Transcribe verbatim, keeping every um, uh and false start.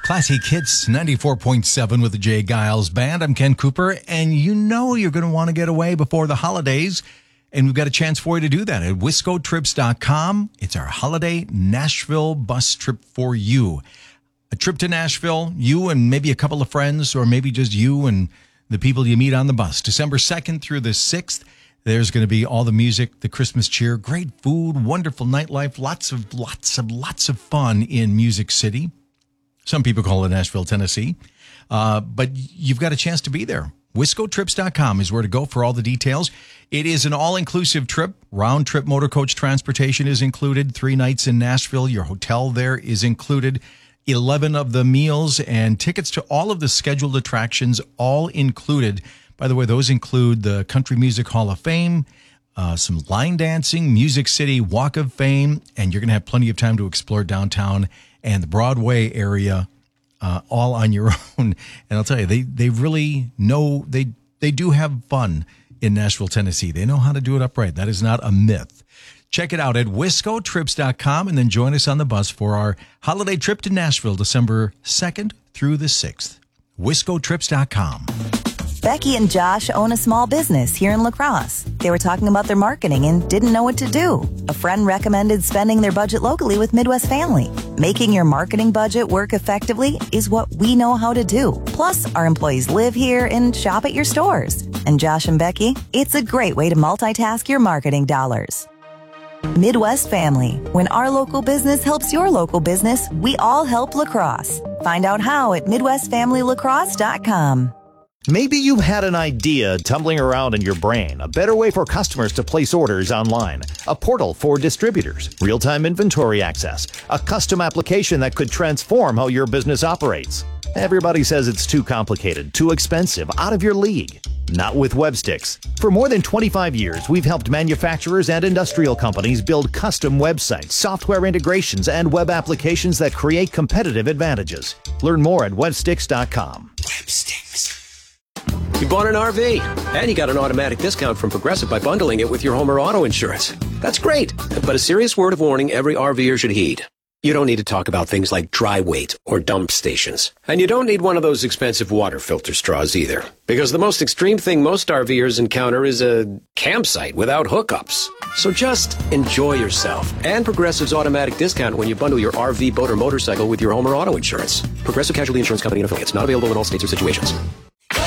Classic Hits ninety-four point seven with the Jay Giles Band. I'm Ken Cooper, and you know you're going to want to get away before the holidays, and we've got a chance for you to do that at wisco trips dot com. It's our holiday Nashville bus trip for you. A trip to Nashville, you and maybe a couple of friends, or maybe just you and the people you meet on the bus. December second through the sixth. There's going to be all the music, the Christmas cheer, great food, wonderful nightlife, lots of, lots of, lots of fun in Music City. Some people call it Nashville, Tennessee. Uh, but you've got a chance to be there. wisco trips dot com is where to go for all the details. It is an all-inclusive trip. Round-trip motor coach transportation is included. Three nights in Nashville. Your hotel there is included. eleven of the meals and tickets to all of the scheduled attractions, all included. By the way, those include the Country Music Hall of Fame, uh, some line dancing, Music City Walk of Fame, and you're going to have plenty of time to explore downtown and the Broadway area, uh, all on your own. And I'll tell you, they they really know, they they do have fun in Nashville, Tennessee. They know how to do it upright. That is not a myth. Check it out at wisco trips dot com and then join us on the bus for our holiday trip to Nashville, December second through the sixth. wisco trips dot com. Becky and Josh own a small business here in La Crosse. They were talking about their marketing and didn't know what to do. A friend recommended spending their budget locally with Midwest Family. Making your marketing budget work effectively is what we know how to do. Plus, our employees live here and shop at your stores. And Josh and Becky, it's a great way to multitask your marketing dollars. Midwest Family. When our local business helps your local business, we all help La Crosse. Find out how at midwest family lacrosse dot com. Maybe you've had an idea tumbling around in your brain, a better way for customers to place orders online, a portal for distributors, real-time inventory access, a custom application that could transform how your business operates. Everybody says it's too complicated, too expensive, out of your league. Not with Webstix. For more than twenty-five years, we've helped manufacturers and industrial companies build custom websites, software integrations, and web applications that create competitive advantages. Learn more at webstix dot com. Webstix. You bought an R V, and you got an automatic discount from Progressive by bundling it with your home or auto insurance. That's great, but a serious word of warning every RVer should heed. You don't need to talk about things like dry weight or dump stations. And you don't need one of those expensive water filter straws either. Because the most extreme thing most RVers encounter is a campsite without hookups. So just enjoy yourself and Progressive's automatic discount when you bundle your R V, boat, or motorcycle with your home or auto insurance. Progressive Casualty Insurance Company and affiliates. Not available in all states or situations.